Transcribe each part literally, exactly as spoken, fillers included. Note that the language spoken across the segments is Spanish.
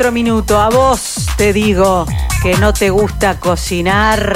Otro minuto, a vos te digo que no te gusta cocinar.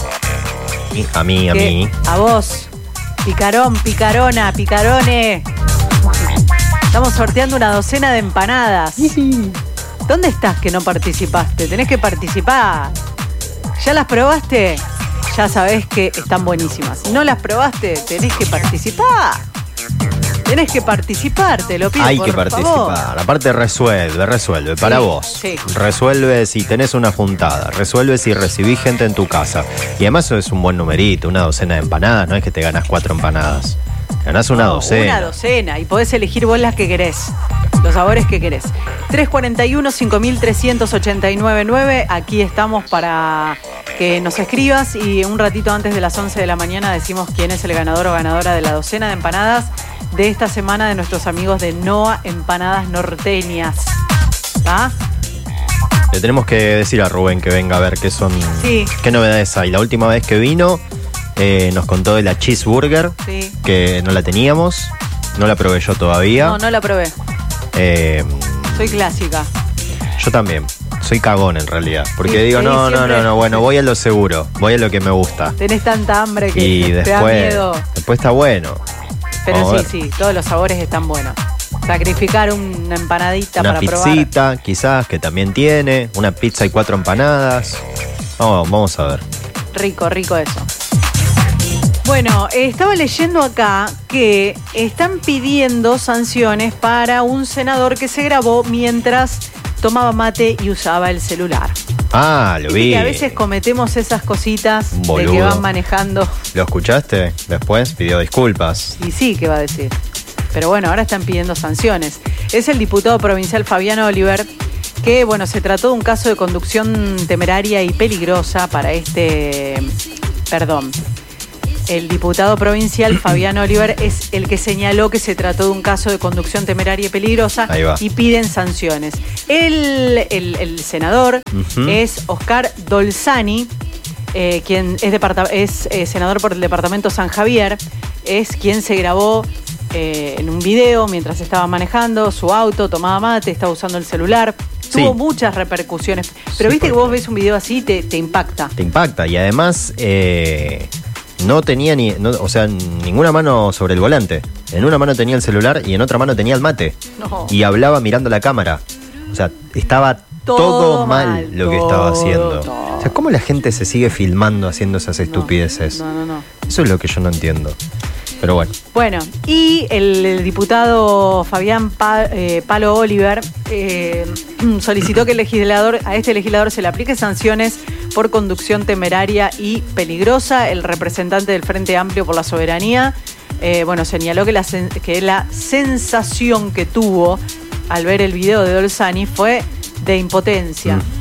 A mí, a que mí. A vos, picarón, picarona, picarone. Estamos sorteando una docena de empanadas. ¿Dónde estás que no participaste? Tenés que participar. ¿Ya las probaste? Ya sabés que están buenísimas. ¿No las probaste? Tenés que participar. Tenés que participar, te lo pido, Hay por que participar. favor. Aparte resuelve, resuelve. Para Sí, vos. sí. Resuelve si tenés una juntada. Resuelve si recibís gente en tu casa. Y además eso es un buen numerito, una docena de empanadas. No es que te ganas cuatro empanadas. Ganás una No, docena. Una docena. Y podés elegir vos las que querés. Los sabores que querés. tres cuatro uno, cinco tres ocho nueve nueve. Aquí estamos para que nos escribas. Y un ratito antes de las once de la mañana decimos quién es el ganador o ganadora de la docena de empanadas de esta semana de nuestros amigos de Noa Empanadas Norteñas. ¿Está? Le tenemos que decir a Rubén que venga a ver qué son, Sí. qué novedades hay. La última vez que vino eh, nos contó de la cheeseburger, Sí. que no la teníamos, no la probé yo todavía. No, no la probé. Eh, Soy clásica. yo también, soy cagón en realidad, porque Sí, digo, sí, no, no, siempre- no, no, bueno, voy a lo seguro, voy a lo que me gusta. Tenés tanta hambre que Y te da después, miedo. después está bueno. Pero Vamos a sí, ver. sí, todos los sabores están buenos. Sacrificar una empanadita Una para probar. pizzita, quizás, que también tiene, una pizza y cuatro empanadas. Vamos, vamos a ver. Rico, rico eso. Bueno, eh, estaba leyendo acá que están pidiendo sanciones para un senador que se grabó mientras tomaba mate y usaba el celular. Ah, lo vi. Y a veces cometemos esas cositas Un de boludo. que van manejando. ¿Lo escuchaste? Después pidió disculpas. Y sí, ¿qué va a decir? Pero bueno, ahora están pidiendo sanciones. Es el diputado provincial Fabián Oliver, que bueno, se trató de un caso de conducción temeraria y peligrosa para este... Perdón. El diputado provincial Fabián Oliver es el que señaló que se trató de un caso de conducción temeraria y peligrosa. Ahí va. Y piden sanciones. El, el, el senador Ujú. es Oscar Dolzani, eh, quien es, departa- es eh, senador por el departamento San Javier, es quien se grabó eh, en un video mientras estaba manejando su auto, tomaba mate, estaba usando el celular. Sí. Tuvo muchas repercusiones. Pero Sí, viste que porque- vos ves un video así y te, te impacta. Te impacta y además eh, no tenía ni, no, o sea, ninguna mano sobre el volante. En una mano tenía el celular y en otra mano tenía el mate. No. Y hablaba mirando la cámara. O sea, estaba todo, Todo mal, mal, lo que todo, estaba haciendo. todo. O sea, ¿cómo la gente se sigue filmando haciendo esas estupideces? No, no, no. Eso es lo que yo no entiendo. Pero bueno. Bueno, y el, el diputado Fabián Pa- eh, Palo Oliver eh, solicitó que el legislador, a este legislador se le aplique sanciones por conducción temeraria y peligrosa. El representante del Frente Amplio por la Soberanía, eh, bueno, señaló que la, sen- que la sensación que tuvo al ver el video de Dolzani fue de impotencia. Mm.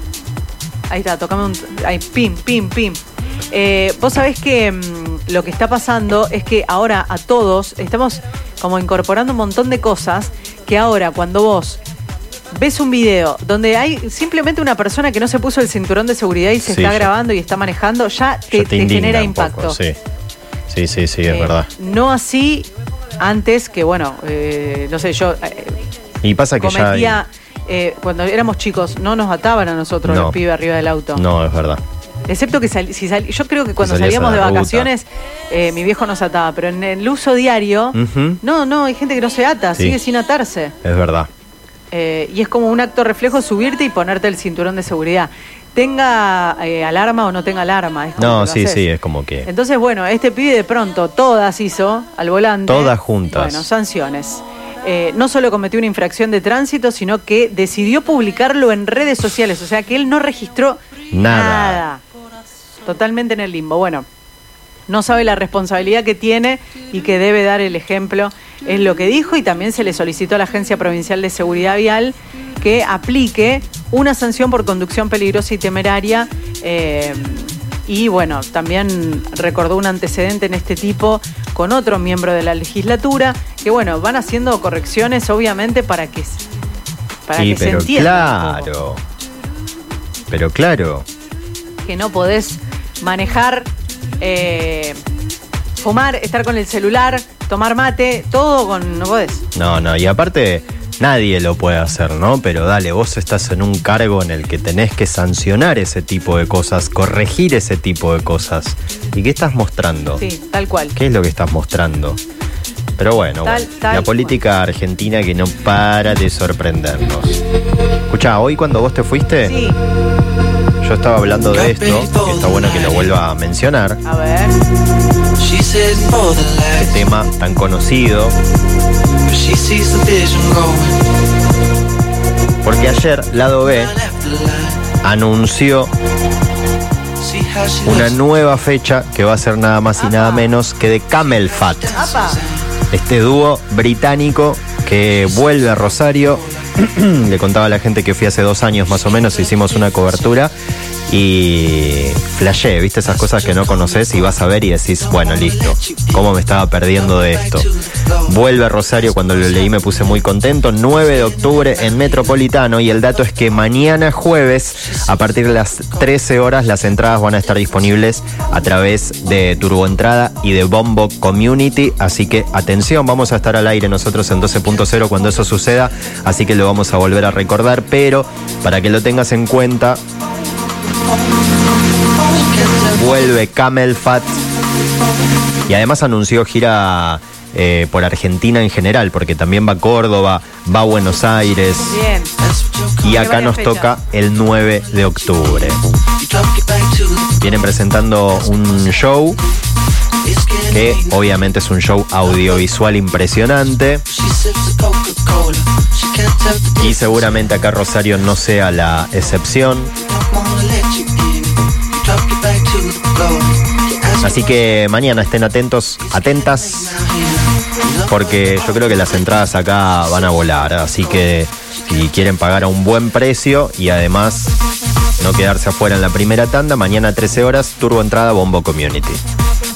Ahí está, tocame un... Ahí, pim, pim, pim. Eh, vos sabés que mm, lo que está pasando es que ahora a todos estamos como incorporando un montón de cosas que ahora cuando vos ves un video donde hay simplemente una persona que no se puso el cinturón de seguridad y se Sí, está ya- grabando y está manejando, ya te, Ya te te indigna genera un impacto. poco, sí. Sí, sí, sí, es Eh, verdad. No así antes que, bueno, eh, no sé, yo eh, Y pasa que ya... cometía... hay- eh, cuando éramos chicos no nos ataban a nosotros No. los pibes arriba del auto. No, es verdad. Excepto que sal- si sal- yo creo que cuando salías salíamos a de la ruta. vacaciones, eh, mi viejo nos ataba, pero en el uso diario, Ujú. no, no, hay gente que no se ata, Sí. sigue sin atarse. Es verdad. Eh, y es como un acto reflejo subirte y ponerte el cinturón de seguridad. Tenga eh, alarma o no tenga alarma. Es como No, que lo sí, haces. sí, es como que... Entonces, bueno, este pibe de pronto todas hizo al volante. Todas juntas. Bueno, sanciones. Eh, no solo cometió una infracción de tránsito, sino que decidió publicarlo en redes sociales. O sea que él no registró Nada. nada. Totalmente en el limbo. Bueno, no sabe la responsabilidad que tiene y que debe dar el ejemplo, es lo que dijo, y también se le solicitó a la Agencia Provincial de Seguridad Vial que aplique una sanción por conducción peligrosa y temeraria. Eh, y bueno, también recordó un antecedente en este tipo con otro miembro de la legislatura, que bueno, van haciendo correcciones obviamente para que, para Sí, que se pero entienda un poco. claro. Pero claro. Que no podés manejar, eh, fumar, estar con el celular, tomar mate, todo con... no podés. No, no, y aparte, nadie lo puede hacer, ¿no? Pero dale, vos estás en un cargo en el que tenés que sancionar ese tipo de cosas, corregir ese tipo de cosas. ¿Y qué estás mostrando? Sí, tal cual. ¿Qué es lo que estás mostrando? Pero bueno, Tal, bueno tal la política cual. argentina que no para de sorprendernos. Escuchá, hoy cuando vos te fuiste, Sí, yo estaba hablando de esto, que está bueno que lo vuelva a mencionar, a ver. este tema tan conocido, porque ayer Lado B anunció una nueva fecha que va a ser nada más y nada menos que de Camel Fat. ¡Apa! Este dúo británico que vuelve a Rosario. Le contaba a la gente que fui hace dos años más o menos, hicimos una cobertura y flashé, viste esas cosas que no conoces y vas a ver y decís, bueno, listo, ¿cómo me estaba perdiendo de esto? Vuelve a Rosario, cuando lo leí me puse muy contento, nueve de octubre en Metropolitano, y el dato es que mañana jueves, a partir de las trece horas, las entradas van a estar disponibles a través de Turboentrada y de Bombo Community, así que atención, vamos a estar al aire nosotros en doce punto cero cuando eso suceda, así que lo vamos a volver a recordar, pero para que lo tengas en cuenta, vuelve Camel Fat y además anunció gira eh, por Argentina en general, porque también va a Córdoba, va a Buenos Aires. Bien. Y acá nos toca el nueve de octubre. Vienen presentando un show que obviamente es un show audiovisual impresionante. Y seguramente acá Rosario no sea la excepción. Así que mañana estén atentos, atentas, porque yo creo que las entradas acá van a volar. Así que si quieren pagar a un buen precio y además no quedarse afuera en la primera tanda, mañana a trece horas, Turbo Entrada, Bombo Community.